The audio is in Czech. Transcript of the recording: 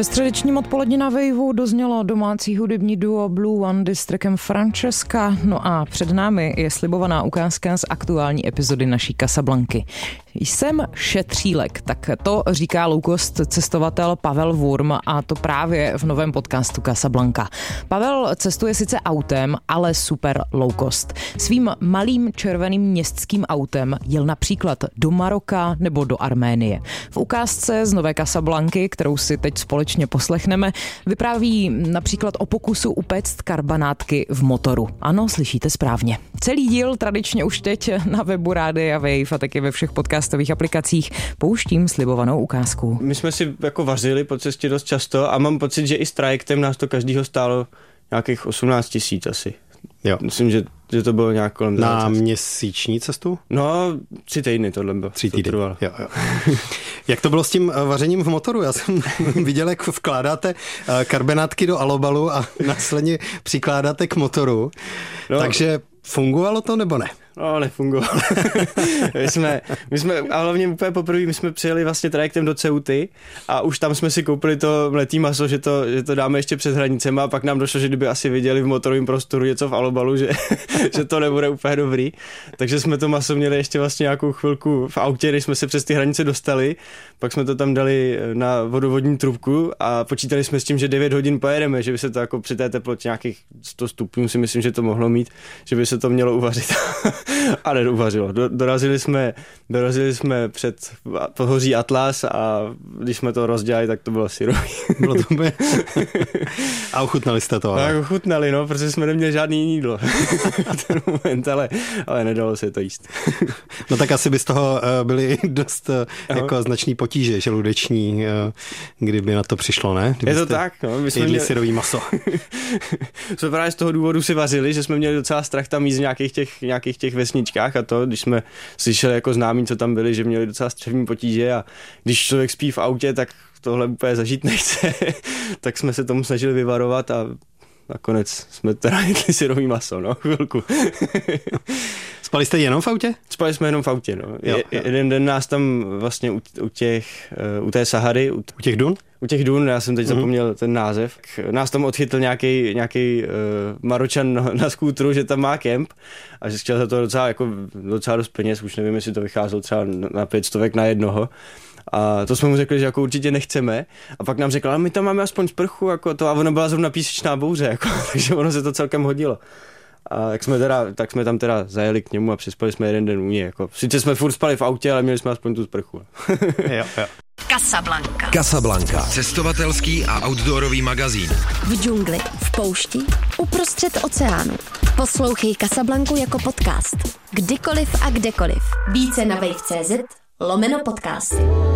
Ve středečním odpoledni na Waveu doznělo domácí hudební duo Blue One s trackem Francesca. No a před námi je slibovaná ukázka z aktuální epizody naší Casablanky. Jsem šetřílek, tak to říká low cost cestovatel Pavel Wurm, a to právě v novém podcastu Casablanca. Pavel cestuje sice autem, ale super low cost. Svým malým červeným městským autem jel například do Maroka nebo do Arménie. V ukázce z nové Casablanky, kterou si teď společně poslechneme, vypráví například o pokusu upéct karbanátky v motoru. Ano, slyšíte správně. Celý díl tradičně už teď na webu Rádia Wave a taky ve všech podcastových aplikacích pouštím slibovanou ukázku. My jsme si jako vařili po cestě dost často a mám pocit, že i s trajektem nás to každýho stálo nějakých 18 000 asi. Jo. Myslím, že to bylo nějak kolem na měsíční cestu? No, 3 týdny to bylo. 3 týdny. Jo. Jak to bylo s tím vařením v motoru? Já jsem viděl, jak vkládáte karbenátky do alobalu a následně přikládáte k motoru. No. Takže fungovalo to nebo ne? No, nefungovalo. my jsme, a hlavně úplně poprvé, my jsme přijeli vlastně trajektem do Ceuty a už tam jsme si koupili to mletý maso, že to dáme ještě přes hranicema, a pak nám došlo, že kdyby asi viděli v motorovém prostoru něco v alobalu, že to nebude úplně dobrý. Takže jsme to maso měli ještě vlastně nějakou chvilku v autě, než jsme se přes ty hranice dostali, pak jsme to tam dali na vodovodní trubku a počítali jsme s tím, že 9 hodin pojedeme, že by se to jako při té teplotě nějakých 100 stupňů si myslím, že to mohlo mít, že by se to mělo uvařit. A neuvařilo. Dorazili jsme před pohoří Atlas a když jsme to rozdělali, tak to bylo syrový. Bylo to úplně... A ochutnali jste to? Tak ochutnali, no, protože jsme neměli žádný jídlo v ten moment, ale nedalo se to jíst. No tak asi by z toho byly dost jako značný potíže žaludeční, kdyby na to přišlo, ne? Je to tak, no. My jsme jedli syrový maso. Jsme právě z toho důvodu si vařili, že jsme měli docela strach tam jíst v nějakých těch vesničkách a to, když jsme slyšeli jako známí, co tam byli, že měli docela střevní potíže, a když člověk spí v autě, tak tohle úplně zažít nechce. Tak jsme se tomu snažili vyvarovat a nakonec jsme teda jedli syrový maso, no, chvilku. Spali jste jenom v autě? Spali jsme jenom v autě, no. Jo. Jeden den nás tam vlastně u té Sahary. U těch dun? U těch dun, já jsem teď zapomněl ten název. Nás tam odchytl nějaký Maročan na skútru, že tam má kemp a že chtěl za to docela dost peněz, už nevím, jestli to vycházelo třeba na 500 na jednoho. A to jsme mu řekli, že jako určitě nechceme. A pak nám řekl, ale my tam máme aspoň sprchu, jako to, a ono byla zrovna písečná bouře, jako, takže ono se to celkem hodilo. A tak jsme tam teda zajeli k němu a přespali jsme jeden den u něj. Jako. Sice jsme furt spali v autě, ale měli jsme aspoň tu sprchu. Jo. Casablanca. Cestovatelský a outdoorový magazín. V džungli, v poušti, uprostřed oceánu. Poslouchej Casablanku jako podcast. Kdykoliv a kdekoliv. Více na wave.cz/podcasty.